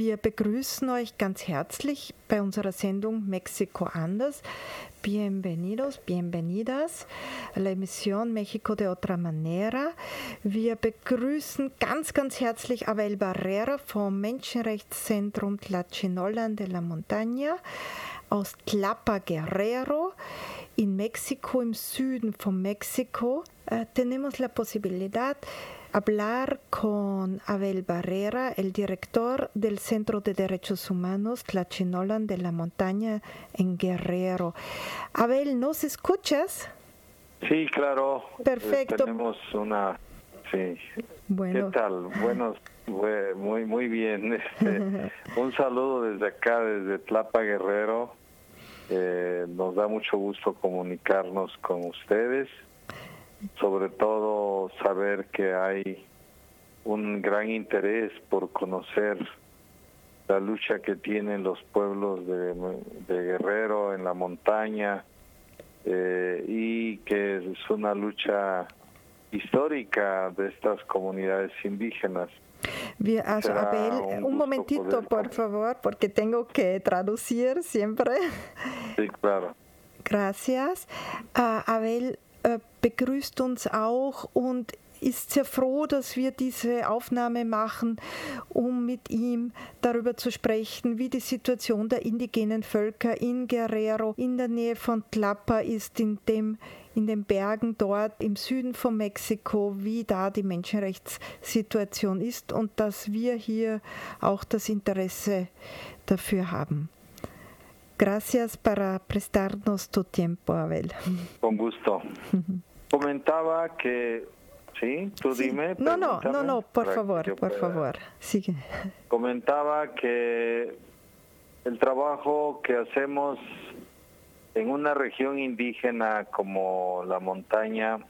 Wir begrüßen euch ganz herzlich bei unserer Sendung México Anders. Bienvenidos, bienvenidas a la emisión México de otra manera. Wir begrüßen ganz, ganz herzlich Abel Barrera vom Menschenrechtszentrum Tlachinolan de la Montaña aus Tlapa Guerrero in México, im Süden von México. Tenemos la posibilidad hablar con Abel Barrera, el director del Centro de Derechos Humanos Tlachinolan de la Montaña en Guerrero. Abel, ¿nos escuchas? Sí, claro. Perfecto. Tenemos una... Sí. Bueno. ¿Qué tal? Buenos, muy bien. Un saludo desde acá, desde Tlapa Guerrero. Nos da mucho gusto comunicarnos con ustedes. Sobre todo saber que hay un gran interés por conocer la lucha que tienen los pueblos de Guerrero en la montaña y que es una lucha histórica de estas comunidades indígenas. Abel, un momentito, por favor, porque tengo que traducir siempre. Sí, claro. Gracias. Abel begrüßt uns auch und ist sehr froh, dass wir diese Aufnahme machen, um mit ihm darüber zu sprechen, wie die Situation der indigenen Völker in Guerrero, in der Nähe von Tlapa ist, in den Bergen dort im Süden von Mexiko, wie da die Menschenrechtssituation ist und dass wir hier auch das Interesse dafür haben. Gracias para prestarnos tu tiempo, Abel. Con gusto. Comentaba que... ¿Sí? ¿Tú sí. dime? No, por favor. Sigue. Comentaba que el trabajo que hacemos en una región indígena como la montaña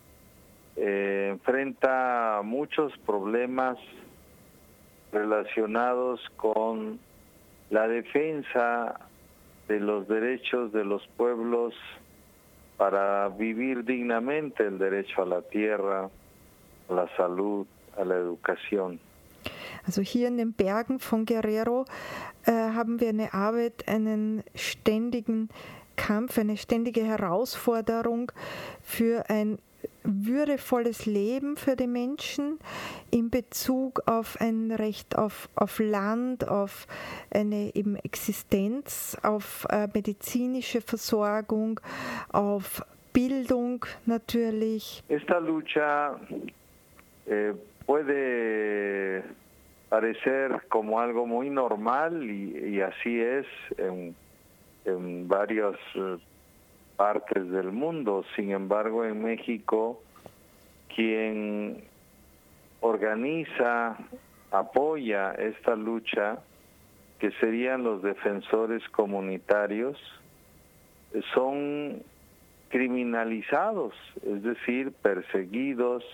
enfrenta muchos problemas relacionados con la defensa de los derechos de los pueblos para vivir dignamente, el derecho a la tierra, a la salud, a la educación. Also hier in den Bergen von Guerrero haben wir eine Arbeit, einen ständigen Kampf, eine ständige Herausforderung für ein würdevolles Leben für die Menschen in Bezug auf ein Recht auf Land, auf eine eben Existenz, auf medizinische Versorgung, auf Bildung natürlich. Esta lucha puede parecer como algo muy normal y así es en varias partes del mundo. Sin embargo, en México, quien organiza, apoya esta lucha, que serían los defensores comunitarios, son criminalizados, es decir, perseguidos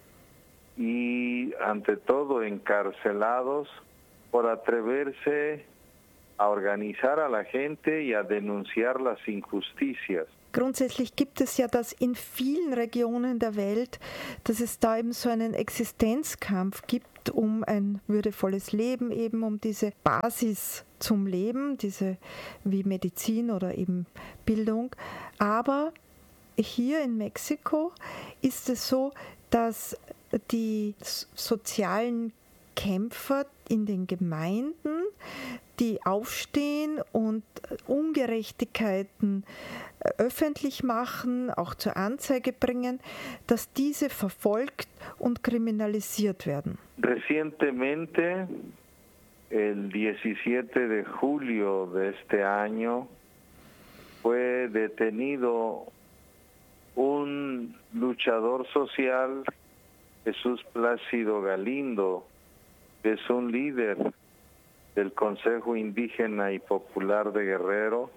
y, ante todo, encarcelados por atreverse a organizar a la gente y a denunciar las injusticias. Grundsätzlich gibt es ja das in vielen Regionen der Welt, dass es da eben so einen Existenzkampf gibt um ein würdevolles Leben, eben um diese Basis zum Leben, diese wie Medizin oder eben Bildung. Aber hier in Mexiko ist es so, dass die sozialen Kämpfer in den Gemeinden, die aufstehen und Ungerechtigkeiten öffentlich machen, auch zur Anzeige bringen, dass diese verfolgt und kriminalisiert werden. Recientemente, el 17 de julio de este año, fue detenido un luchador social, Jesús Plácido Galindo, que es un líder del Consejo Indígena y Popular de Guerrero.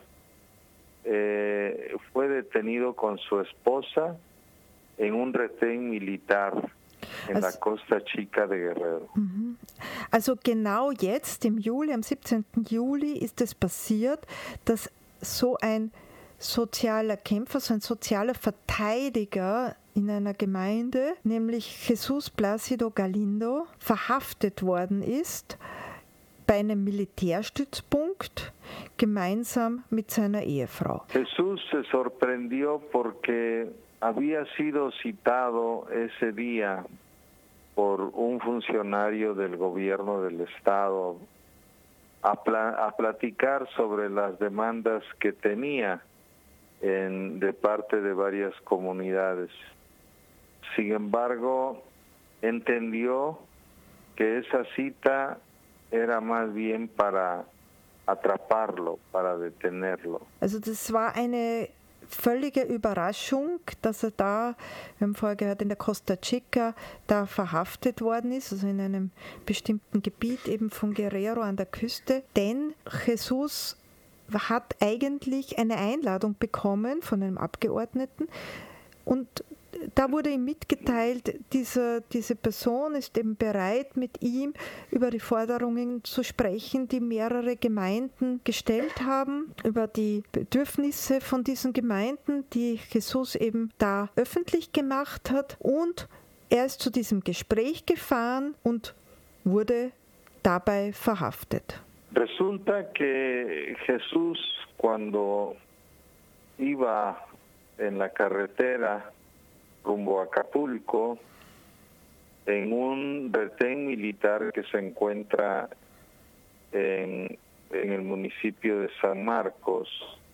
Fue detenido con su esposa en un retén militar en la Costa Chica de Guerrero. Also genau jetzt, im Juli, am 17. Juli, ist es passiert, dass so ein sozialer Kämpfer, so ein sozialer Verteidiger in einer Gemeinde, nämlich Jesús Plácido Galindo, verhaftet worden ist bei einem Militärstützpunkt gemeinsam mit seiner Ehefrau. Jesús se sorprendió porque había sido citado ese día por un funcionario del gobierno del estado a platicar sobre las demandas que tenía de parte de varias comunidades. Sin embargo, entendió que esa cita era más bien para atraparlo, para detenerlo. Also das war eine völlige Überraschung, dass er da, wir haben vorher gehört, in der Costa Chica da verhaftet worden ist, also in einem bestimmten Gebiet eben von Guerrero an der Küste. Denn Jesus hat eigentlich eine Einladung bekommen von einem Abgeordneten und da wurde ihm mitgeteilt, diese Person ist eben bereit, mit ihm über die Forderungen zu sprechen, die mehrere Gemeinden gestellt haben, über die Bedürfnisse von diesen Gemeinden, die Jesus eben da öffentlich gemacht hat. Und er ist zu diesem Gespräch gefahren und wurde dabei verhaftet. Resulta que Jesús, cuando iba en la carretera rumbo a Acapulco, en un retén militar que se encuentra en el municipio de San Marcos,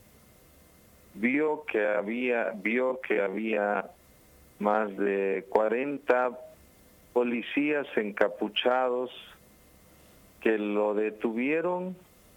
vio que había más de 40 policías encapuchados que lo detuvieron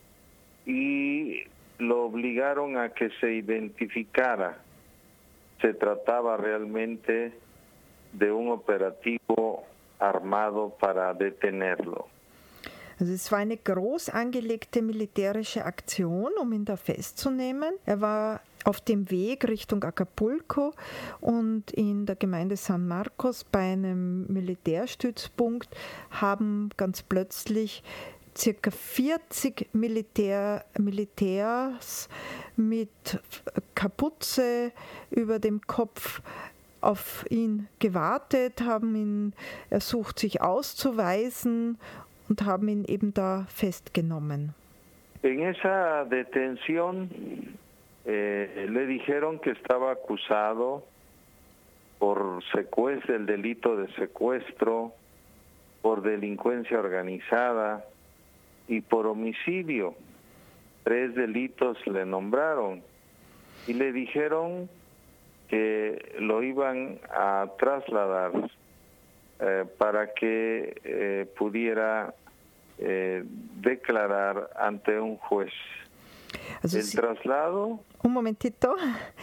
y lo obligaron a que se identificara. Se trataba realmente de un operativo armado para detenerlo. Also es war eine groß angelegte militärische Aktion, um ihn da festzunehmen. Er war auf dem Weg Richtung Acapulco und in der Gemeinde San Marcos bei einem Militärstützpunkt haben ganz plötzlich circa 40 Militärs mit Kapuze über dem Kopf auf ihn gewartet, haben ihn ersucht, sich auszuweisen und haben ihn eben da festgenommen. En esa detención le dijeron que estaba acusado por secuestro, el delito de secuestro, por delincuencia organizada y por homicidio. 3 delitos le nombraron y le dijeron que lo iban a trasladar para que pudiera declarar ante un juez. Also el traslado un momentito,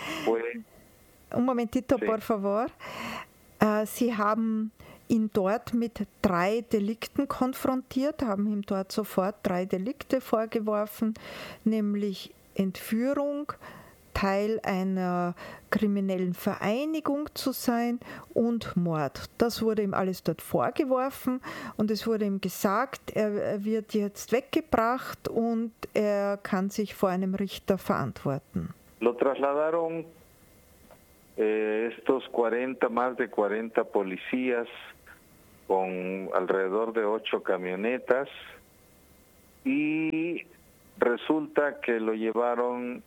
sí. Por favor. Sie haben ihn dort mit 3 Delikten konfrontiert, haben ihm dort sofort 3 Delikte vorgeworfen, nämlich Entführung, Teil einer kriminellen Vereinigung zu sein und Mord. Das wurde ihm alles dort vorgeworfen und es wurde ihm gesagt, er wird jetzt weggebracht und er kann sich vor einem Richter verantworten. Lo trasladaron más de 40 policías con alrededor de 8 camionetas y resulta que lo llevaron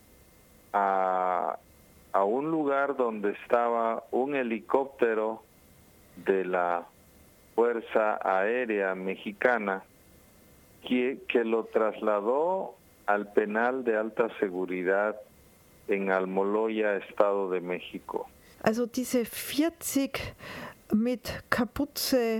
a un lugar donde estaba un helicóptero de la Fuerza Aérea Mexicana que lo trasladó al penal de alta seguridad en Almoloya, Estado de México. Also diese 40 mit Kapuze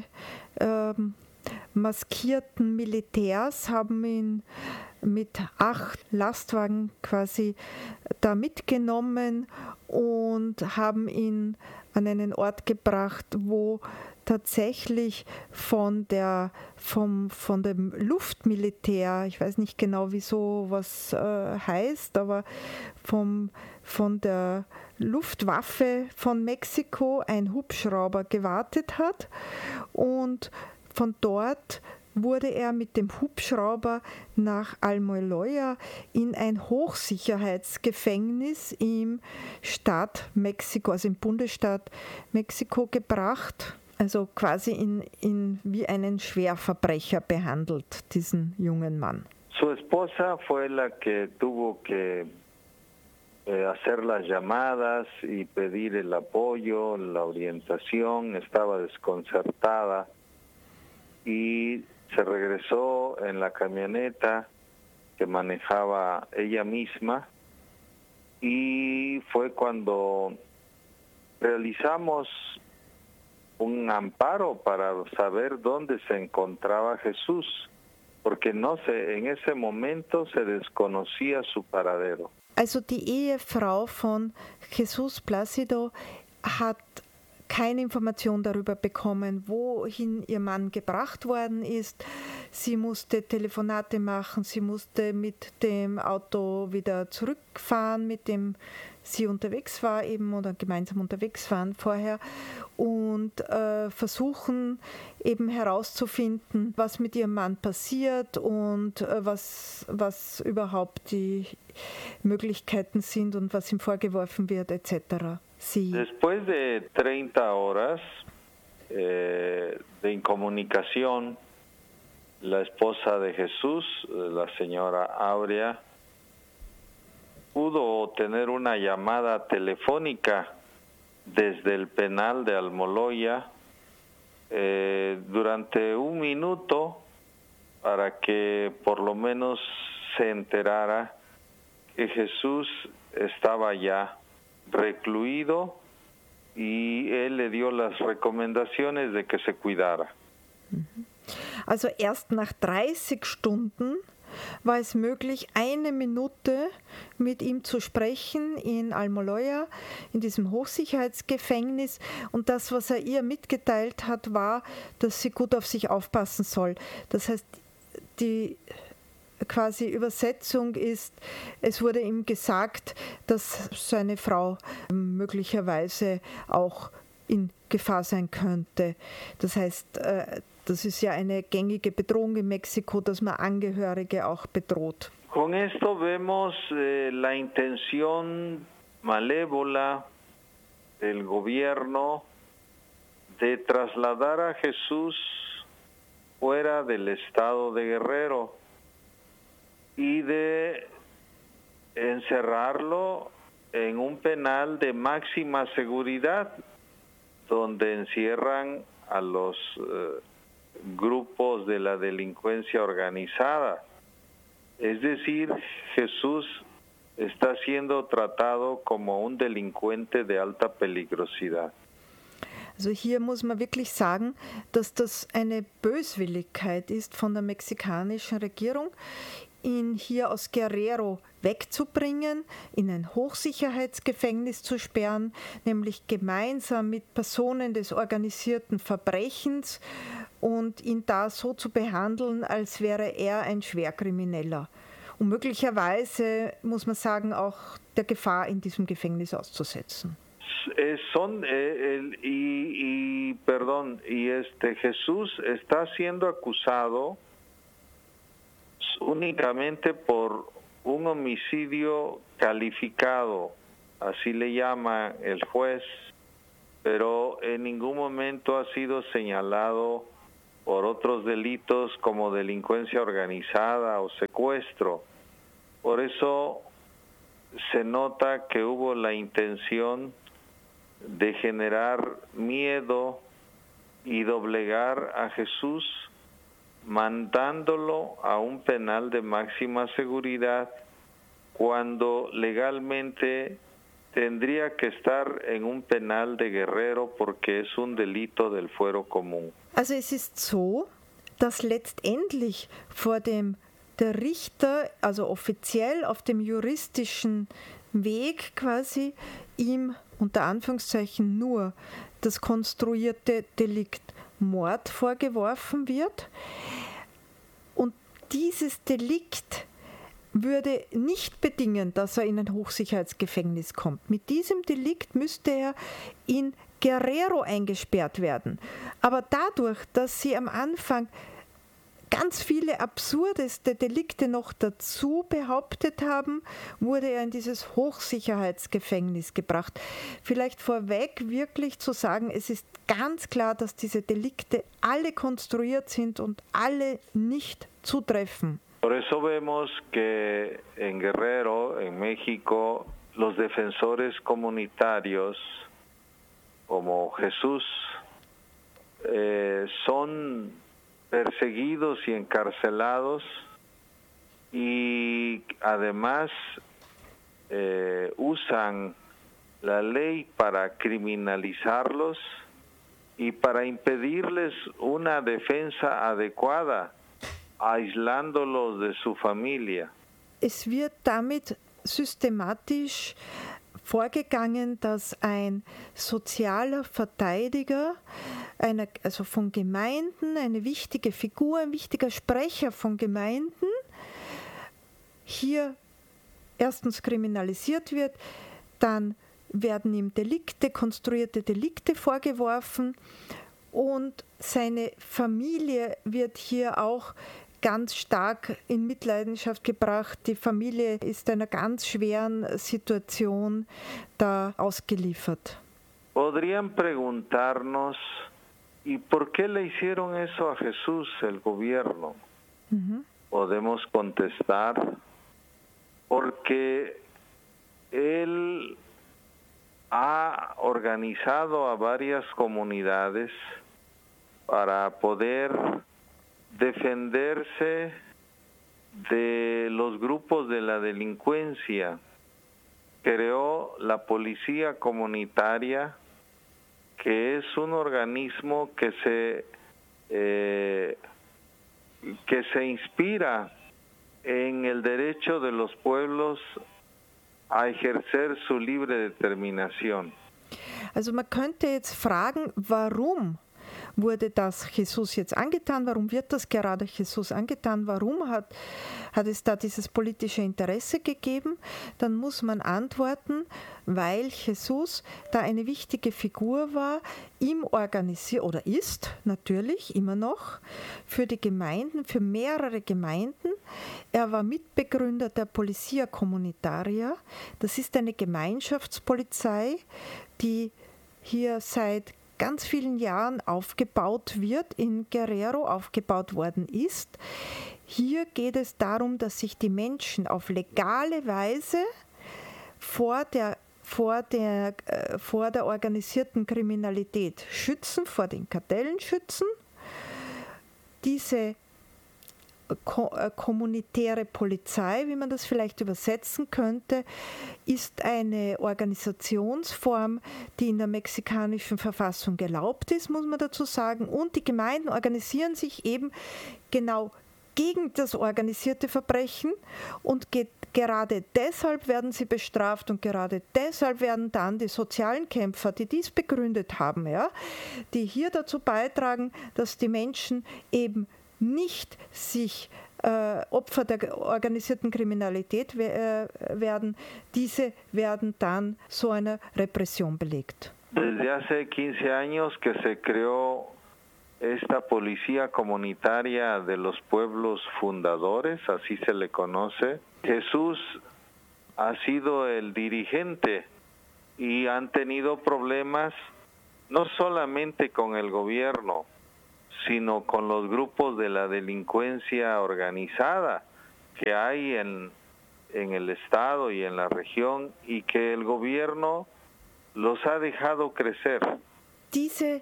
maskierten Militärs haben ihn mit 8 Lastwagen quasi da mitgenommen und haben ihn an einen Ort gebracht, wo tatsächlich von dem Luftmilitär, ich weiß nicht genau, wieso was heißt, aber von der Luftwaffe von Mexiko ein Hubschrauber gewartet hat und von dort wurde er mit dem Hubschrauber nach Almoloya in ein Hochsicherheitsgefängnis im Staat Mexiko, also im Bundesstaat Mexiko gebracht. Also quasi wie einen Schwerverbrecher behandelt, diesen jungen Mann. Su esposa fue la que tuvo que hacer las llamadas y pedir el apoyo, la orientación, estaba desconcertada y se regresó en la camioneta que manejaba ella misma y fue cuando realizamos un amparo para saber dónde se encontraba Jesús, porque en ese momento se desconocía su paradero. Also die Ehefrau von Jesus Plácido hat keine Information darüber bekommen, wohin ihr Mann gebracht worden ist. Sie musste Telefonate machen, sie musste mit dem Auto wieder zurückfahren, mit dem sie unterwegs war eben oder gemeinsam unterwegs waren vorher und versuchen eben herauszufinden, was mit ihrem Mann passiert und was überhaupt die Möglichkeiten sind und was ihm vorgeworfen wird etc. Sí. Después de 30 horas de incomunicación, la esposa de Jesús, la señora Aurea, pudo tener una llamada telefónica desde el penal de Almoloya durante un minuto para que por lo menos se enterara que Jesús estaba ya recluido y él le dio las recomendaciones de que se cuidara. Also erst nach 30 Stunden war es möglich, 1 Minute mit ihm zu sprechen in Almoloya, in diesem Hochsicherheitsgefängnis. Und das, was er ihr mitgeteilt hat, war, dass sie gut auf sich aufpassen soll. Das heißt, die quasi Übersetzung ist, es wurde ihm gesagt, dass seine Frau möglicherweise auch in Gefahr sein könnte. Das heißt, das ist ja eine gängige Bedrohung in Mexiko, dass man Angehörige auch bedroht. Con esto vemos la intención malévola del gobierno de trasladar a Jesús fuera del estado de Guerrero y de encerrarlo en un penal de máxima seguridad, donde encierran a los grupos de la delincuencia organizada. Es decir, Jesús está siendo tratado como un delincuente de alta peligrosidad. Also hier muss man wirklich sagen, dass das eine Böswilligkeit ist von der mexikanischen Regierung, ihn hier aus Guerrero wegzubringen, in ein Hochsicherheitsgefängnis zu sperren, nämlich gemeinsam mit Personen des organisierten Verbrechens und ihn da so zu behandeln, als wäre er ein Schwerkrimineller. Und möglicherweise, muss man sagen, auch der Gefahr in diesem Gefängnis auszusetzen. Jesús está siendo acusado únicamente por un homicidio calificado, así le llama el juez, pero en ningún momento ha sido señalado por otros delitos como delincuencia organizada o secuestro. Por eso se nota que hubo la intención de generar miedo y doblegar a Jesús, mandándolo a un penal de máxima seguridad cuando legalmente tendría que estar en un penal de Guerrero porque es un delito del fuero común. Also es ist so, dass letztendlich vor der Richter, also offiziell auf dem juristischen Weg quasi, ihm unter Anführungszeichen nur das konstruierte Delikt Mord vorgeworfen wird. Und dieses Delikt würde nicht bedingen, dass er in ein Hochsicherheitsgefängnis kommt. Mit diesem Delikt müsste er in Guerrero eingesperrt werden. Aber dadurch, dass sie am Anfang ganz viele absurdeste Delikte noch dazu behauptet haben, wurde er in dieses Hochsicherheitsgefängnis gebracht. Vielleicht vorweg wirklich zu sagen, es ist ganz klar, dass diese Delikte alle konstruiert sind und alle nicht zutreffen. Por eso vemos que en Guerrero, en México, los defensores comunitarios como Jesús son perseguidos y encarcelados y además usan la ley para criminalizarlos y para impedirles una defensa adecuada, aislándolos de su familia. Es wird damit systematisch vorgegangen, dass ein sozialer Verteidiger also von Gemeinden, eine wichtige Figur, ein wichtiger Sprecher von Gemeinden, hier erstens kriminalisiert wird, dann werden ihm Delikte, konstruierte Delikte vorgeworfen und seine Familie wird hier auch ganz stark in Mitleidenschaft gebracht. Die Familie ist einer ganz schweren Situation da ausgeliefert. Podrían preguntarnos, ¿y por qué le hicieron eso a Jesús, el gobierno? Podemos contestar, porque él ha organizado a varias comunidades para poder defenderse de los grupos de la delincuencia. Creó la policía comunitaria, que es un organismo que se inspira en el derecho de los pueblos a ejercer su libre determinación. Also man könnte jetzt fragen, warum wurde das Jesus jetzt angetan? Warum wird das gerade Jesus angetan? Warum hat es da dieses politische Interesse gegeben? Dann muss man antworten, weil Jesus da eine wichtige Figur war, oder ist natürlich immer noch, für die Gemeinden, für mehrere Gemeinden. Er war Mitbegründer der Policia Comunitaria. Das ist eine Gemeinschaftspolizei, die hier seit ganz vielen Jahren aufgebaut wird, in Guerrero aufgebaut worden ist. Hier geht es darum, dass sich die Menschen auf legale Weise vor der organisierten Kriminalität schützen, vor den Kartellen schützen. Diese kommunitäre Polizei, wie man das vielleicht übersetzen könnte, ist eine Organisationsform, die in der mexikanischen Verfassung erlaubt ist, muss man dazu sagen. Und die Gemeinden organisieren sich eben genau gegen das organisierte Verbrechen und gerade deshalb werden sie bestraft und gerade deshalb werden dann die sozialen Kämpfer, die dies begründet haben, ja, die hier dazu beitragen, dass die Menschen eben nicht sich Opfer der organisierten Kriminalität werden, diese werden dann so einer Repression belegt. Desde hace 15 años que se creó esta policía comunitaria de los pueblos fundadores, así se le conoce. Jesús ha sido el dirigente y han tenido problemas no solamente con el gobierno, sino con los grupos de la delincuencia organizada que hay en el Estado y en la región y que el gobierno los ha dejado crecer. Diese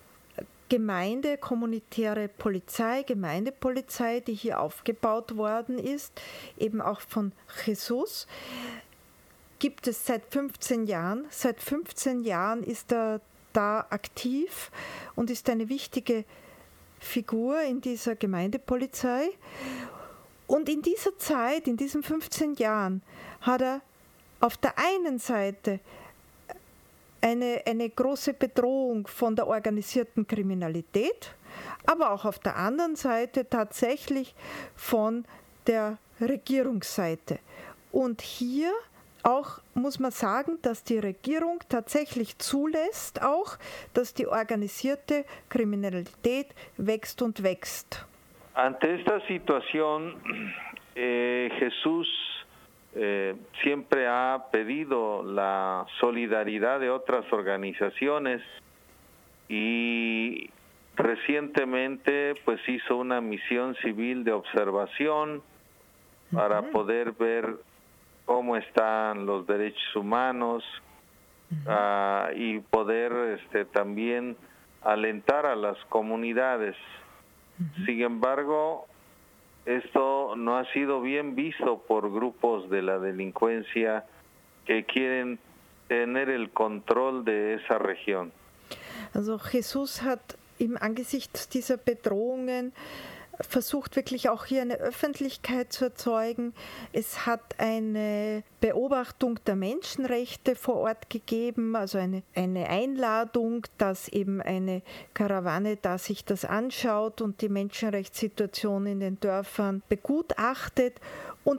kommunitäre Gemeindepolizei, die hier aufgebaut worden ist, eben auch von Jesus, gibt es seit 15 Jahren. Seit 15 Jahren ist er da aktiv und ist eine wichtige Figur in dieser Gemeindepolizei. Und in dieser Zeit, in diesen 15 Jahren, hat er auf der einen Seite eine große Bedrohung von der organisierten Kriminalität, aber auch auf der anderen Seite tatsächlich von der Regierungsseite. Und hier auch muss man sagen, dass die Regierung tatsächlich zulässt auch, dass die organisierte Kriminalität wächst und wächst. Ante esta situación, Jesús siempre ha pedido la solidaridad de otras organizaciones y recientemente pues hizo una misión civil de observación para poder ver cómo están los derechos humanos y poder también alentar a las comunidades. Sin embargo, esto no ha sido bien visto por grupos de la delincuencia que quieren tener el control de esa región. Also Jesus hat im Angesicht dieser Bedrohungen versucht, wirklich auch hier eine Öffentlichkeit zu erzeugen. Es hat eine Beobachtung der Menschenrechte vor Ort gegeben, also eine Einladung, dass eben eine Karawane da sich das anschaut und die Menschenrechtssituation in den Dörfern begutachtet. Und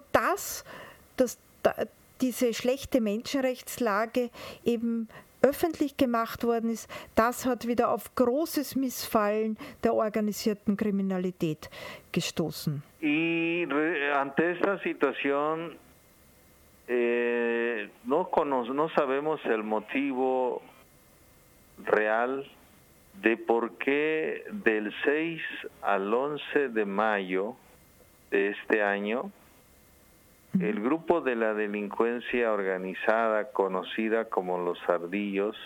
diese schlechte Menschenrechtslage eben öffentlich gemacht worden ist, das hat wieder auf großes Missfallen der organisierten Kriminalität gestoßen. Y ante esta situación no sabemos el motivo real de por qué del 6 al 11 de mayo de este año el grupo de la delincuencia organizada, conocida como los Ardillos,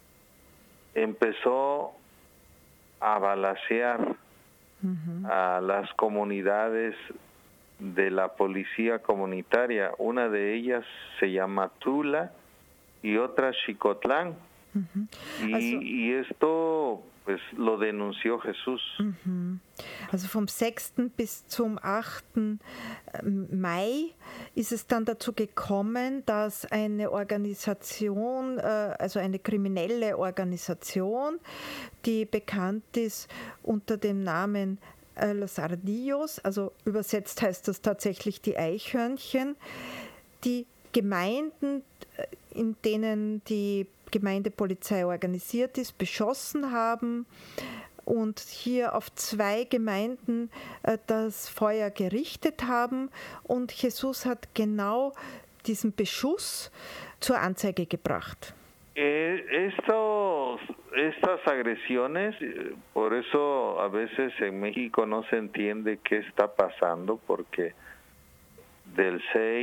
empezó a balacear a las comunidades de la policía comunitaria. Una de ellas se llama Tula y otra Xicotlán. Y esto pues lo denunció Jesús. Also vom 6. bis zum 8. Mai ist es dann dazu gekommen, dass eine Organisation, also eine kriminelle Organisation, die bekannt ist unter dem Namen Los Ardillos, also übersetzt heißt das tatsächlich die Eichhörnchen, die Gemeinden, in denen die Gemeindepolizei organisiert ist, beschossen haben und hier auf 2 Gemeinden das Feuer gerichtet haben. Und Jesus hat genau diesen Beschuss zur Anzeige gebracht. Estas agresiones, por eso a veces en México no se entiende qué está pasando, porque del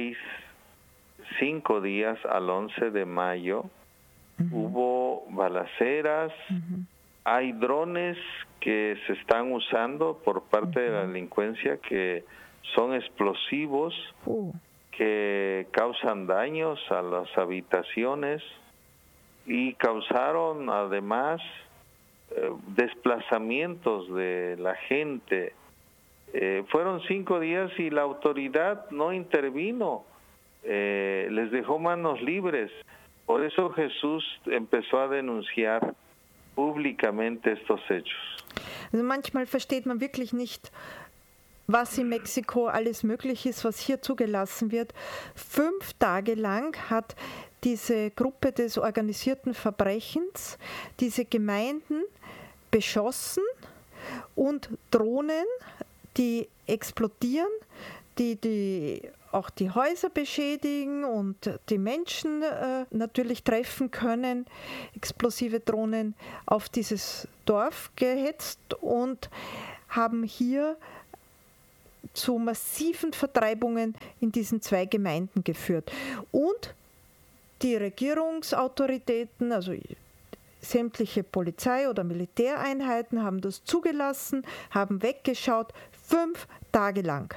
5 días al 11 de mayo, hubo balaceras, hay drones que se están usando por parte de la delincuencia que son explosivos, que causan daños a las habitaciones y causaron además desplazamientos de la gente. Fueron 5 días y la autoridad no intervino, les dejó manos libres. Por eso Jesús empezó a denunciar públicamente estos hechos. Also manchmal versteht man wirklich nicht, was in Mexiko alles möglich ist, was hier zugelassen wird. 5 Tage lang hat diese Gruppe des organisierten Verbrechens diese Gemeinden beschossen und Drohnen, die explodieren, die auch die Häuser beschädigen und die Menschen natürlich treffen können, explosive Drohnen auf dieses Dorf gehetzt und haben hier zu massiven Vertreibungen in diesen 2 Gemeinden geführt. Und die Regierungsautoritäten, also sämtliche Polizei- oder Militäreinheiten haben das zugelassen, haben weggeschaut, 5 Tage lang.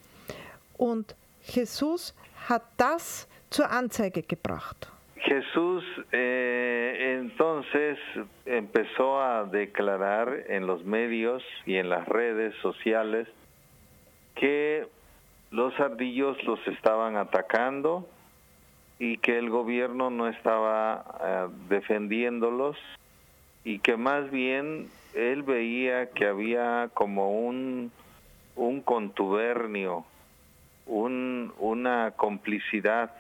Und Jesus hat das zur Anzeige gebracht. Jesús entonces empezó a declarar en los medios y en las redes sociales que los ardillos los estaban atacando y que el gobierno no estaba defendiéndolos y que más bien él veía que había como un contubernio, una complicidad,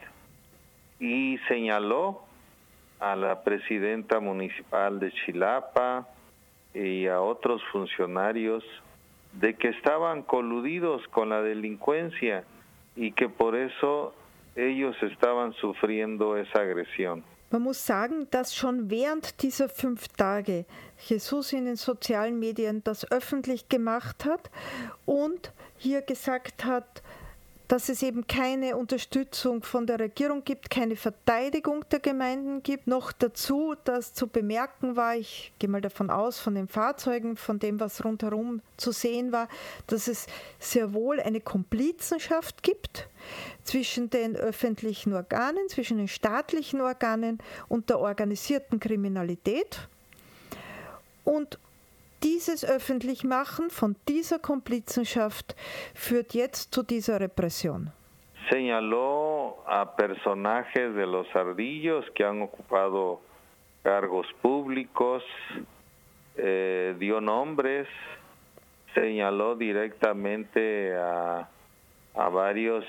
y señaló a la presidenta municipal de Chilapa y a otros funcionarios de que estaban coludidos con la delincuencia y que por eso ellos estaban sufriendo esa agresión. Man muss sagen, dass schon während dieser 5 Tage Jesus in den sozialen Medien das öffentlich gemacht hat und hier gesagt hat, dass es eben keine Unterstützung von der Regierung gibt, keine Verteidigung der Gemeinden gibt. Noch dazu, dass zu bemerken war, ich gehe mal davon aus, von den Fahrzeugen, von dem, was rundherum zu sehen war, dass es sehr wohl eine Komplizenschaft gibt zwischen den öffentlichen Organen, zwischen den staatlichen Organen und der organisierten Kriminalität. Und dieses Öffentlichmachen von dieser Komplizenschaft führt jetzt zu dieser Represión. Señaló a personajes de los ardillos que han ocupado cargos públicos, dio nombres, señaló directamente a varios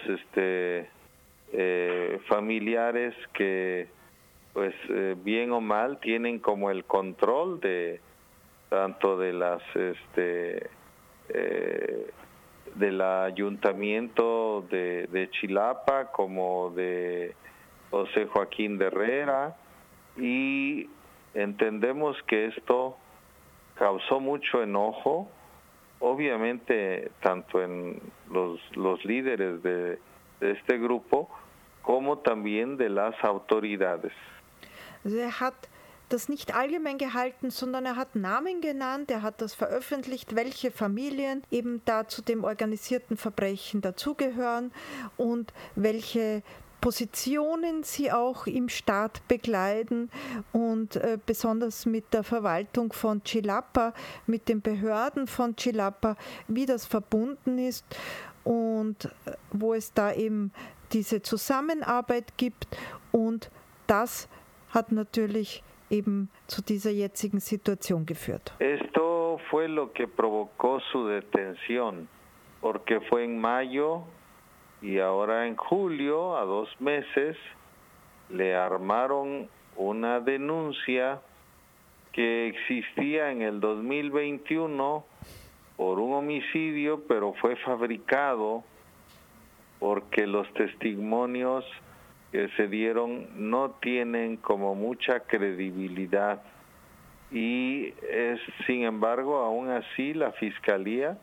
familiares que, pues bien o mal, tienen como el control de tanto de las del ayuntamiento de Chilapa como de José Joaquín de Herrera, y entendemos que esto causó mucho enojo, obviamente tanto en los líderes de este grupo como también de las autoridades. Also hat das nicht allgemein gehalten, sondern er hat Namen genannt, er hat das veröffentlicht, welche Familien eben da zu dem organisierten Verbrechen dazugehören und welche Positionen sie auch im Staat bekleiden und besonders mit der Verwaltung von Chilapa, mit den Behörden von Chilapa, wie das verbunden ist und wo es da eben diese Zusammenarbeit gibt, und das hat natürlich eben zu dieser jetzigen Situation geführt. Esto fue lo que provocó su detención, porque fue en mayo y ahora en julio, a 2 meses, le armaron una denuncia que existía en el 2021 por un homicidio, pero fue fabricado porque los testimonios que se dieron no tienen como mucha credibilidad, y sin embargo aún así la Fiscalía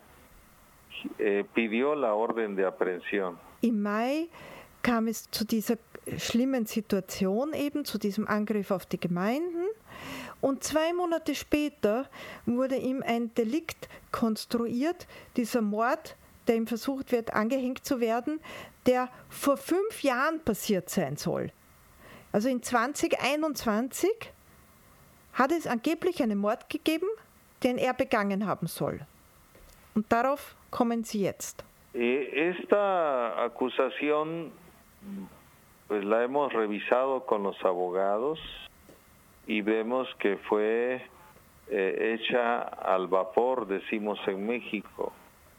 pidió la orden de aprehensión. Im Mai kam es zu dieser schlimmen Situation, eben zu diesem Angriff auf die Gemeinden, und 2 Monate später wurde ihm ein Delikt konstruiert, dieser Mord, der ihm versucht wird, angehängt zu werden, der vor 5 Jahren passiert sein soll. Also in 2021 hat es angeblich einen Mord gegeben, den er begangen haben soll. Und darauf kommen Sie jetzt. Esta acusación pues la hemos revisado con los abogados y vemos que fue hecha al vapor, decimos en México.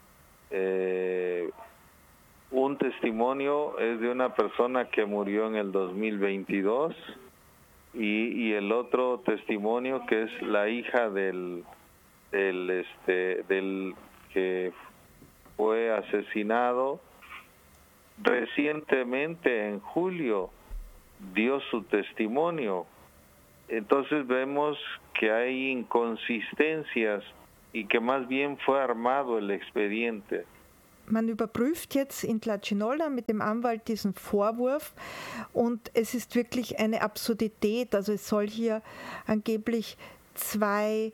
Un testimonio es de una persona que murió en el 2022 y el otro testimonio, que es la hija del que fue asesinado recientemente en julio, dio su testimonio. Entonces vemos que hay inconsistencias y que más bien fue armado el expediente. Man überprüft jetzt in Tlachinolda mit dem Anwalt diesen Vorwurf, und es ist wirklich eine Absurdität. Also es soll hier angeblich 2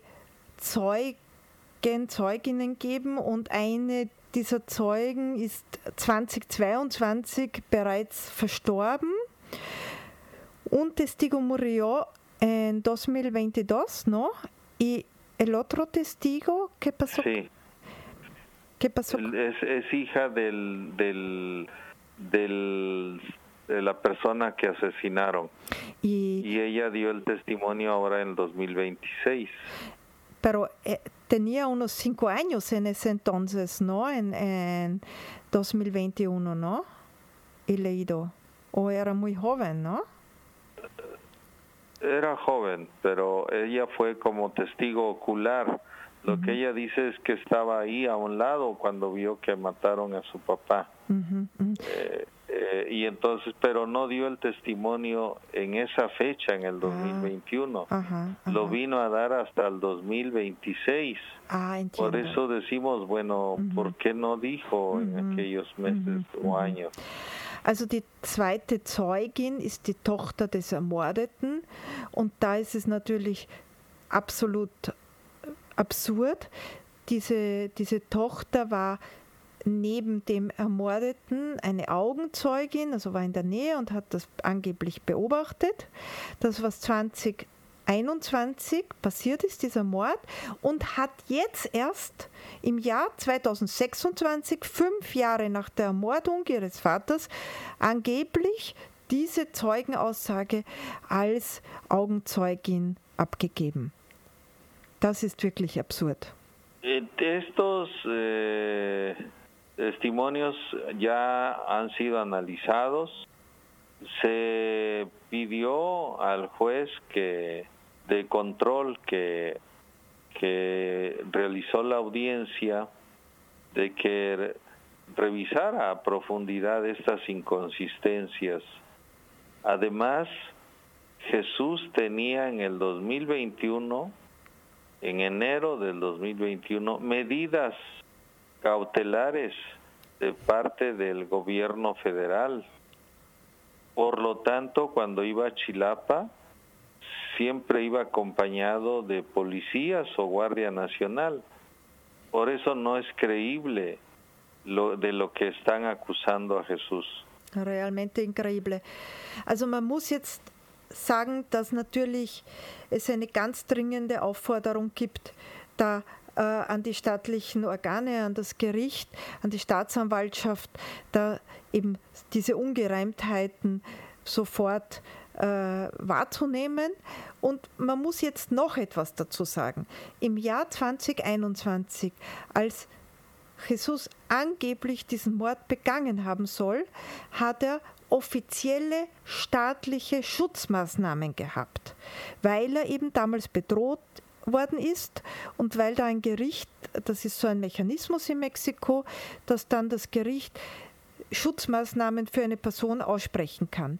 Zeuginnen geben, und eine dieser Zeugen ist 2022 bereits verstorben. Un testigo murió en 2022, ¿no? Y el otro testigo, ¿qué pasó? Sí. ¿Qué pasó? Es hija de la persona que asesinaron. Y ella dio el testimonio ahora en 2026. Pero tenía unos 5 años en ese entonces, ¿no? En 2021, ¿no? He leído. O era muy joven, ¿no? Era joven, pero ella fue como testigo ocular Lo que ella dice es que estaba ahí a un lado cuando vio que mataron a su papá. Y entonces, pero no dio el testimonio en esa fecha, en el 2021. Lo vino a dar hasta el 2026. Por eso decimos, bueno, ¿por qué no dijo en aquellos meses o años? Also die zweite Zeugin ist die Tochter des Ermordeten und da ist es natürlich absolut absurd. Diese Tochter war neben dem Ermordeten eine Augenzeugin, also war in der Nähe und hat das angeblich beobachtet. Das, was 2021 passiert ist, dieser Mord, und hat jetzt erst im Jahr 2026, 5 Jahre nach der Ermordung ihres Vaters, angeblich diese Zeugenaussage als Augenzeugin abgegeben. Das ist wirklich absurd. Estos testimonios ya han sido analizados. Se pidió al juez de control que realizó la audiencia de que revisara a profundidad estas inconsistencias. Además, Jesús tenía en el 2021, en enero del 2021, medidas cautelares de parte del gobierno federal. Por lo tanto, cuando iba a Chilapa, siempre iba acompañado de policías o Guardia Nacional. Por eso no es creíble de lo que están acusando a Jesús. Realmente increíble. Also man muss jetzt sagen, dass natürlich es eine ganz dringende Aufforderung gibt, da an die staatlichen Organe, an das Gericht, an die Staatsanwaltschaft, da eben diese Ungereimtheiten sofort wahrzunehmen. Und man muss jetzt noch etwas dazu sagen. Im Jahr 2021, als Jesus angeblich diesen Mord begangen haben soll, hat er offizielle staatliche Schutzmaßnahmen gehabt, weil er eben damals bedroht worden ist und weil da ein Gericht, das ist so ein Mechanismus in Mexiko, dass dann das Gericht Schutzmaßnahmen für eine Person aussprechen kann.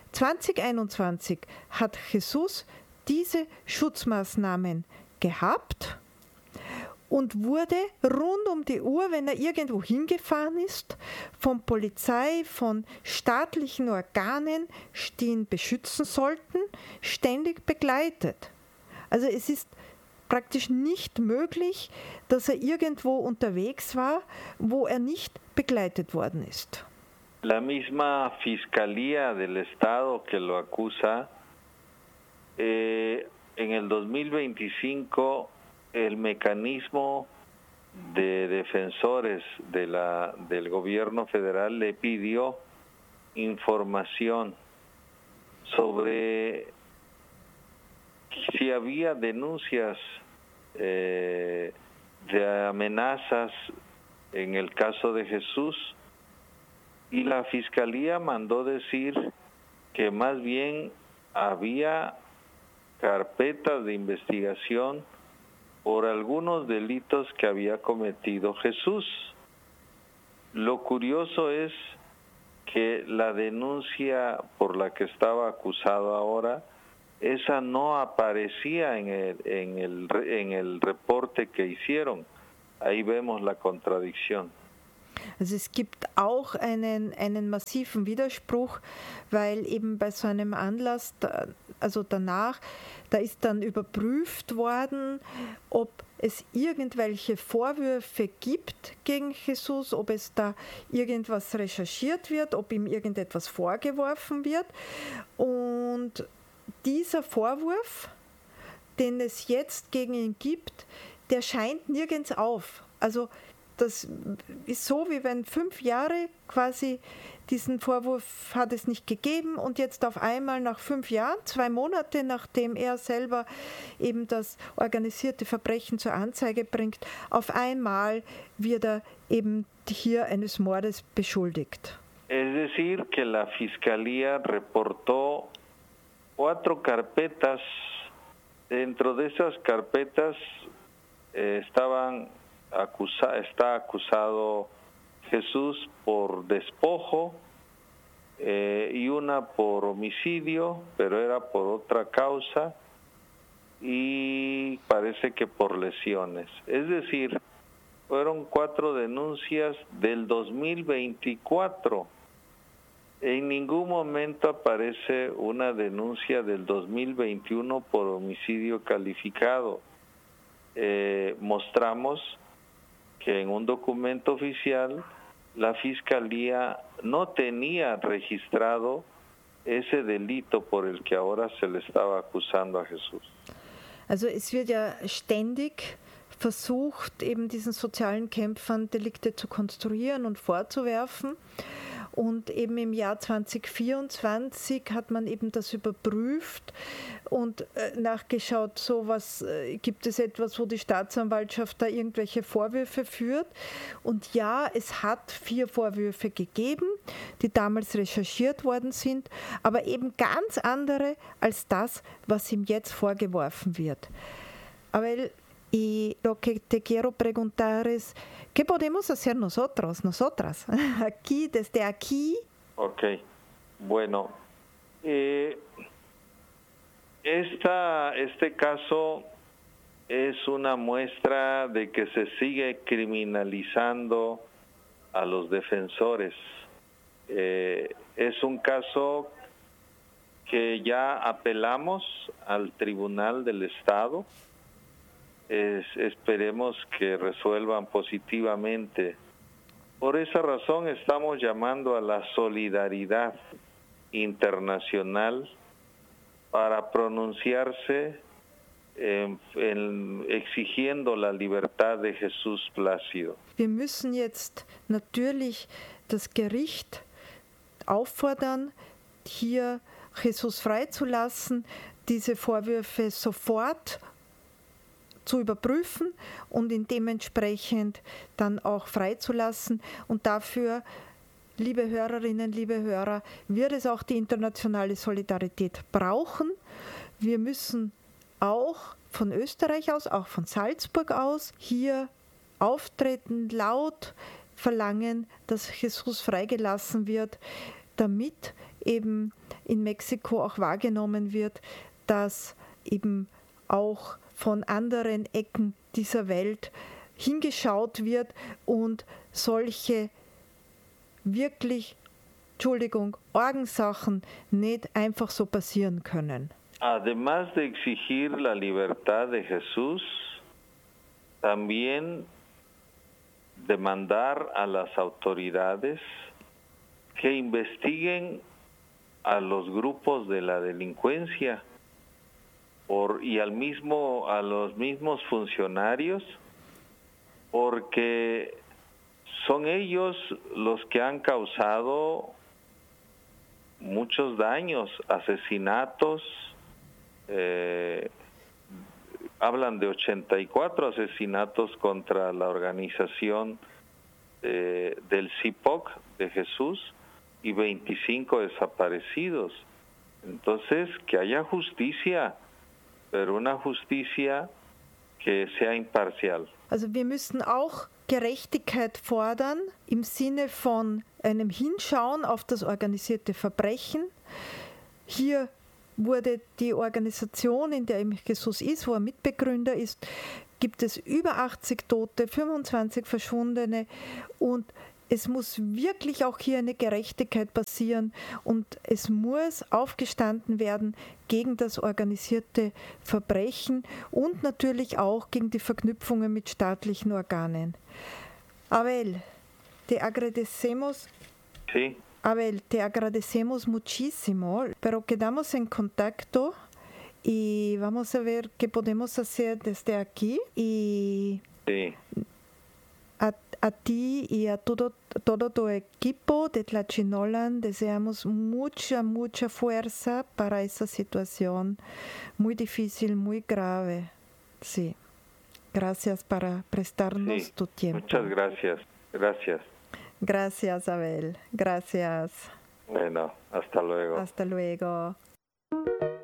2021 hat Jesus diese Schutzmaßnahmen gehabt und wurde rund um die Uhr, wenn er irgendwo hingefahren ist, von Polizei, von staatlichen Organen, die ihn beschützen sollten, ständig begleitet. Also es ist praktisch nicht möglich, dass er irgendwo unterwegs war, wo er nicht begleitet worden ist. La misma Fiscalía del Estado que lo acusa, en el 2025 el mecanismo de defensores del gobierno federal le pidió información sobre si había denuncias de amenazas en el caso de Jesús, y la Fiscalía mandó decir que más bien había carpetas de investigación por algunos delitos que había cometido Jesús. Lo curioso es que la denuncia por la que estaba acusado ahora, esa no aparecía en el reporte que hicieron. Ahí vemos la contradicción. Also es gibt auch einen massiven Widerspruch, weil eben bei so einem Anlass, also danach, da ist dann überprüft worden, ob es irgendwelche Vorwürfe gibt gegen Jesus, ob es da irgendwas recherchiert wird, ob ihm irgendetwas vorgeworfen wird. Und dieser Vorwurf, den es jetzt gegen ihn gibt, der scheint nirgends auf. Also das ist so, wie wenn 5 Jahre quasi diesen Vorwurf hat es nicht gegeben und jetzt auf einmal nach 5 Jahren, 2 Monate, nachdem er selber eben das organisierte Verbrechen zur Anzeige bringt, auf einmal wird er eben hier eines Mordes beschuldigt. Es decir, que la Fiscalía reportó 4 carpetas. Dentro de esas carpetas está acusado Jesús por despojo y una por homicidio, pero era por otra causa, y parece que por lesiones. Es decir, fueron 4 denuncias del 2024. En ningún momento aparece una denuncia del 2021 por homicidio calificado. Mostramos que en un documento oficial la Fiscalía no tenía registrado ese delito por el que ahora se le estaba acusando a Jesús. Also es wird ja ständig versucht, eben diesen sozialen Kämpfern Delikte zu konstruieren und vorzuwerfen. Und eben im Jahr 2024 hat man eben das überprüft und nachgeschaut, gibt es etwas, wo die Staatsanwaltschaft da irgendwelche Vorwürfe führt. Und ja, es hat 4 Vorwürfe gegeben, die damals recherchiert worden sind, aber eben ganz andere als das, was ihm jetzt vorgeworfen wird. Abel, y lo que te quiero preguntar es, ¿qué podemos hacer nosotras, aquí, desde aquí? Ok, bueno, este caso es una muestra de que se sigue criminalizando a los defensores. Es un caso que ya apelamos al Tribunal del Estado. Esperemos que resuelvan positivamente. Por esa razón estamos llamando a la solidaridad internacional para pronunciarse exigiendo la libertad de Jesús Plácido. Wir müssen jetzt natürlich das Gericht auffordern, hier Jesus freizulassen, diese Vorwürfe sofort zu überprüfen und ihn dementsprechend dann auch freizulassen. Und dafür, liebe Hörerinnen, liebe Hörer, wird es auch die internationale Solidarität brauchen. Wir müssen auch von Österreich aus, auch von Salzburg aus, hier auftreten, laut verlangen, dass Jesus freigelassen wird, damit eben in Mexiko auch wahrgenommen wird, dass eben auch von anderen Ecken dieser Welt hingeschaut wird und solche wirklich, Orgensachen nicht einfach so passieren können. Además de exigir la libertad de Jesús, también demandar a las autoridades que investiguen a los grupos de la delincuencia y a los mismos funcionarios, porque son ellos los que han causado muchos daños, asesinatos. Hablan de 84 asesinatos contra la organización del CIPOC de Jesús y 25 desaparecidos. Entonces, que haya justicia, pero una justicia que sea imparcial. Also wir müssen auch Gerechtigkeit fordern im Sinne von einem Hinschauen auf das organisierte Verbrechen. Hier wurde die Organisation, in der Jesus ist, wo er Mitbegründer ist, gibt es über 80 Tote, 25 Verschwundene und es muss wirklich auch hier eine Gerechtigkeit passieren und es muss aufgestanden werden gegen das organisierte Verbrechen und natürlich auch gegen die Verknüpfungen mit staatlichen Organen. Abel, te agradecemos. Sí. Abel, te agradecemos muchísimo, pero quedamos en contacto y vamos a ver qué podemos hacer desde aquí y Sí. a ti y a todo tu equipo de Tlachinolan deseamos mucha fuerza para esa situación muy difícil, muy grave. Sí. Gracias por prestarnos tu tiempo. Muchas gracias. Gracias. Gracias, Abel. Gracias. Bueno, hasta luego. Hasta luego.